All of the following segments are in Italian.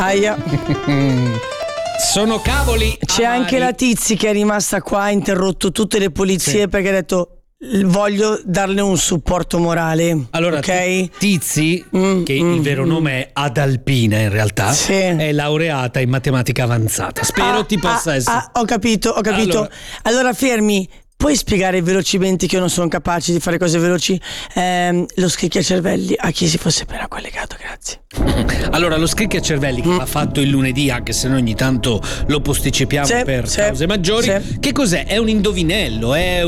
Aia. Sono cavoli. C'è anche la Tizi che è rimasta qua, ha interrotto tutte le polizie perché ha detto voglio darle un supporto morale. Allora, ok? Tizi, che il vero nome è Adalpina in realtà, è laureata in matematica avanzata. Spero ti possa essere. Ho capito. Allora fermi. Puoi spiegare velocemente che io non sono capace di fare cose veloci? Lo scricchiacervelli a chi si fosse appena collegato, grazie. Allora, lo scricchiacervelli che va fatto il lunedì, anche se noi ogni tanto lo posticipiamo per cause maggiori, che cos'è? È un indovinello, è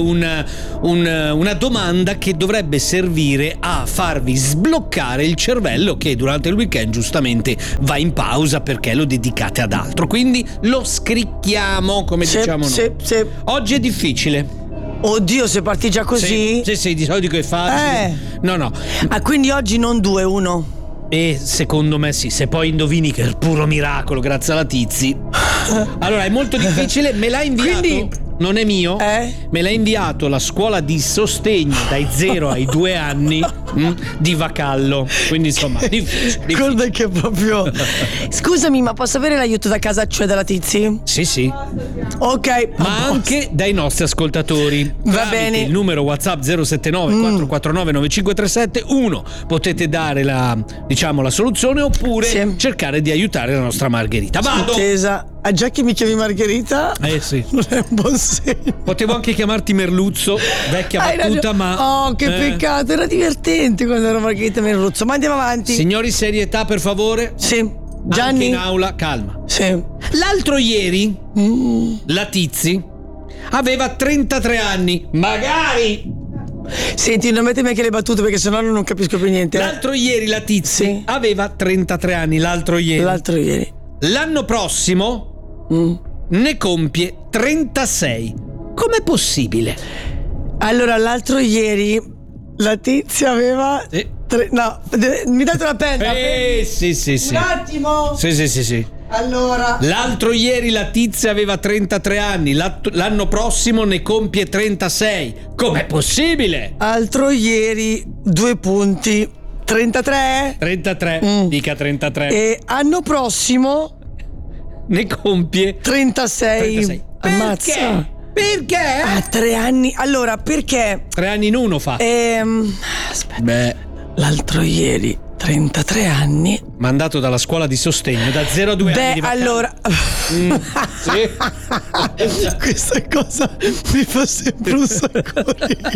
una domanda che dovrebbe servire a farvi sbloccare il cervello che durante il weekend giustamente va in pausa perché lo dedicate ad altro. Quindi lo scricchiamo, come diciamo noi. Oggi è difficile. Oddio, se parti già così? Sì, di solito è facile. No. Quindi oggi non 2-1. E secondo me sì, se poi indovini che è il puro miracolo grazie alla Tizi. Allora è molto difficile, me l'ha inviato. Quindi, non è mio, me l'ha inviato la scuola di sostegno dai 0 ai 2 anni di Vacallo. Quindi insomma, difficile. Guarda che proprio. Scusami, ma posso avere l'aiuto da casa, cioè dalla Tizi? Sì. Ok. Ma anche dai nostri ascoltatori. Va bene. Il numero WhatsApp 079 449 9537 1. Potete dare la soluzione oppure cercare di aiutare la nostra Margherita. Vado. Attesa. Ah, già che mi chiami Margherita? Sì. Non è un buon segno. Potevo anche chiamarti Merluzzo, vecchia battuta, ma. Oh, che peccato, era divertente quando ero Margherita Merluzzo. Ma andiamo avanti. Signori, serietà per favore. Sì. Gianni. Anche in aula, calma. Sì. L'altro ieri la Tizi aveva 33 anni. Magari. Senti, non mettimi anche le battute perché sennò non capisco più niente. L'altro ieri la Tizi aveva 33 anni. L'altro ieri. L'anno prossimo ne compie 36. Com'è possibile? Allora, l'altro ieri la Tizia aveva mi date una penna? Sì. Un attimo. Sì. Allora, l'altro ieri la Tizia aveva 33 anni, l'anno prossimo ne compie 36. Com'è possibile? Altro ieri 2 punti. 33? 33, dica 33. E anno prossimo ne compie 36. Ammazza. Perché? 3 anni. Allora, perché? 3 anni in uno fa. Aspetta. L'altro ieri 33 anni. Mandato dalla scuola di sostegno da 0 a 2 anni. Allora. Sì. Questa cosa mi fa sempre un sacco ridere.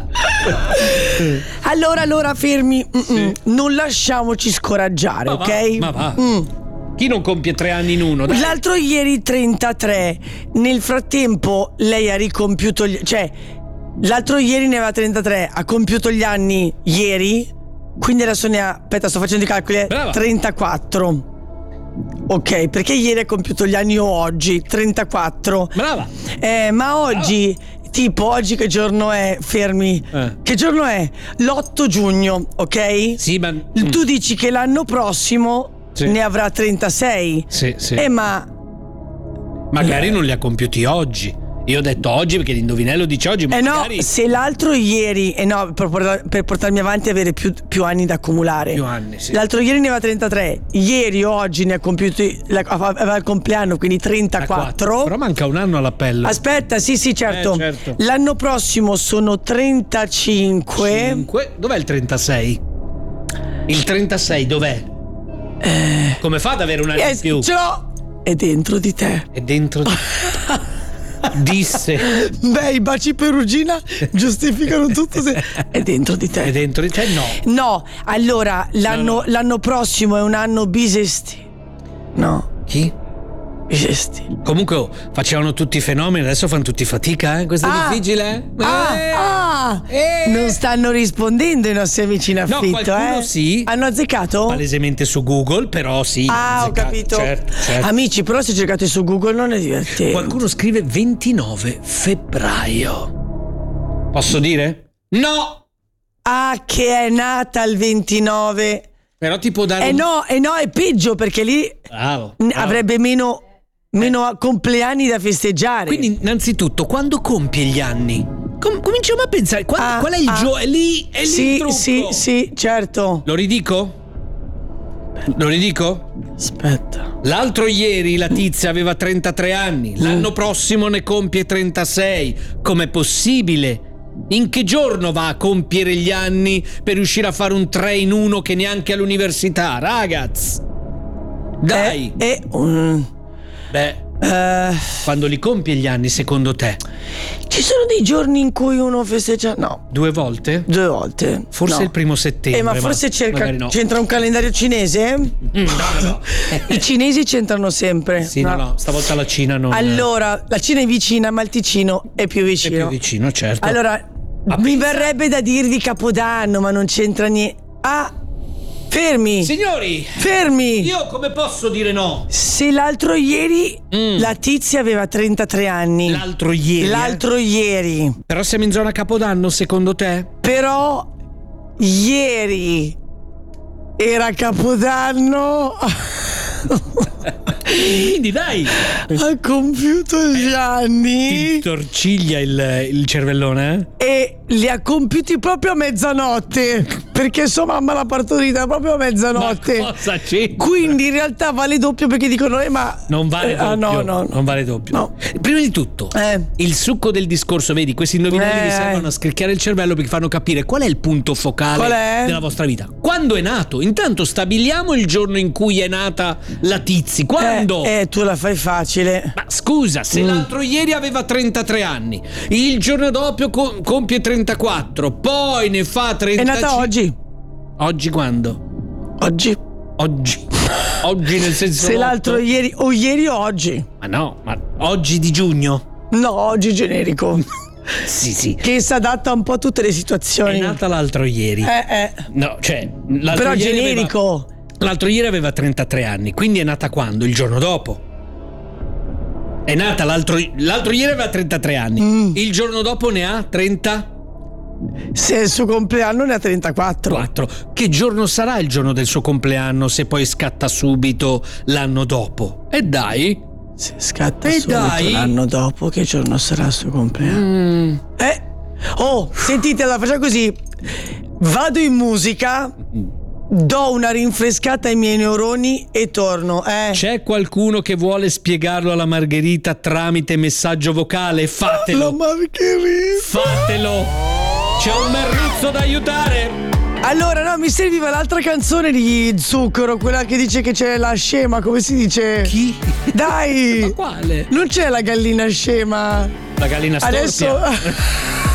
Allora, fermi. Non lasciamoci scoraggiare, ok? Ma va. Chi non compie 3 anni in uno? Dai. L'altro ieri 33. Nel frattempo lei ha ricompiuto l'altro ieri ne aveva 33. Ha compiuto gli anni ieri. Quindi adesso ne ha. Aspetta, sto facendo i calcoli. Brava. 34. Ok, perché ieri ha compiuto gli anni o oggi? 34. Brava. Ma oggi. Brava. Tipo, oggi che giorno è? Fermi. Che giorno è? L'8 giugno, ok? Sì, ma. Tu dici che l'anno prossimo ne avrà 36. Sì. Ma. Magari non li ha compiuti oggi. Io ho detto oggi perché l'indovinello dice oggi, ma magari. No, se l'altro ieri per portarmi avanti e avere più anni da accumulare. Più anni, sì. L'altro ieri ne aveva 33. Ieri o oggi ne ha compiuti. Aveva il compleanno, quindi 34. Però manca un anno all'appello. Aspetta, sì, certo. L'anno prossimo sono 35. Dov'è il 36? Il 36 dov'è? Come fa ad avere un anno in più? Ce l'ho! È dentro di te. È dentro di te. Disse. Beh, i baci perugina giustificano tutto. È dentro di te. È dentro di te? No, allora l'anno prossimo è un anno bisesti. No. Chi? Bisesti. Comunque facevano tutti i fenomeni, adesso fanno tutti fatica, Questo è difficile, Non stanno rispondendo i nostri amici in affitto. No, qualcuno sì. Hanno azzeccato? Palesemente su Google, però sì. Ho capito. Certo. Amici, però se cercate su Google non è divertente. Qualcuno scrive 29 febbraio. Posso dire? No! Che è nata il 29. Però ti può dare no, è peggio perché lì Bravo. avrebbe meno compleanni da festeggiare. Quindi innanzitutto quando compie gli anni? Cominciamo a pensare qual è il gioco? È lì il trucco. Sì, certo. Lo ridico? Lo ridico? Aspetta. L'altro ieri la tizia aveva 33 anni, l'anno prossimo ne compie 36. Com'è possibile? In che giorno va a compiere gli anni per riuscire a fare un 3 in 1 che neanche all'università, ragazzi? Dai! Beh, quando li compie gli anni, secondo te? Ci sono dei giorni in cui uno festeggia? No. 2 volte? 2 volte. Forse no. il 1 settembre. Ma forse no. c'entra un calendario cinese? No. I cinesi c'entrano sempre. Sì, no. Stavolta la Cina non. Allora, la Cina è vicina, ma il Ticino è più vicino. È più vicino, certo. Allora, mi verrebbe da dirvi Capodanno, ma non c'entra niente. Fermi! Signori! Fermi! Io come posso dire no? Se l'altro ieri la tizia aveva 33 anni. L'altro ieri? Però siamo in zona Capodanno, secondo te? Però ieri era Capodanno. Quindi dai! Ha compiuto gli anni. Ti torciglia il cervellone, E li ha compiuti proprio a mezzanotte. Perché sua mamma l'ha partorita proprio a mezzanotte. Ma cosa c'è? Quindi in realtà vale doppio, perché dicono ma non vale doppio. No. Non vale doppio. No. Prima di tutto, il succo del discorso, vedi, questi indovinelli vi servono a scricchiare il cervello perché fanno capire qual è il punto focale della vostra vita. Quando è nato? Intanto stabiliamo il giorno in cui è nata la Tizi. Quando? Tu la fai facile. Ma scusa, se l'altro ieri aveva 33 anni, il giorno dopo compie 34, poi ne fa 35. È nata oggi. Oggi quando? Oggi nel senso se l'altro ieri o oggi. Ma oggi di giugno? No, oggi generico. Sì. Che si adatta un po' a tutte le situazioni. È nata l'altro ieri. No, cioè l'altro però ieri generico. L'altro ieri aveva 33 anni, quindi è nata quando? Il giorno dopo. È nata l'altro ieri aveva 33 anni. Il giorno dopo ne ha 30. Se è il suo compleanno ne ha 34. Che giorno sarà il giorno del suo compleanno se poi scatta subito l'anno dopo? E dai. Se scatta subito l'anno dopo, che giorno sarà il suo compleanno? Sentite, allora facciamo così. Vado in musica, do una rinfrescata ai miei neuroni e torno. C'è qualcuno che vuole spiegarlo alla Margherita tramite messaggio vocale? Fatelo. La Margherita. Fatelo. C'è un merluzzo da aiutare. Allora, no, mi serviva l'altra canzone di Zucchero, quella che dice che c'è la scema, come si dice? Chi? Dai! Ma quale? Non c'è la gallina scema. La gallina storpia. Adesso